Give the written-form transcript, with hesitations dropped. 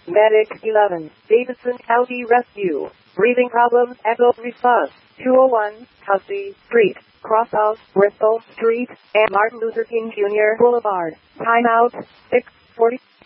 Medic 11, Davidson County Rescue. Breathing problems, echo response. 201, Hussey Street, cross of Bristol Street and Martin Luther King Jr. Boulevard. Timeout, 6:40.